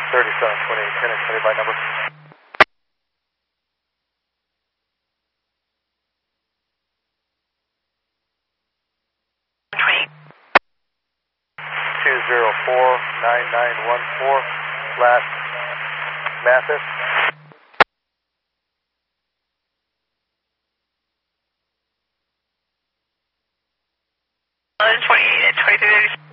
3728, 10 extended by number. Two zero four 9914, last Mathis. 28 at 23.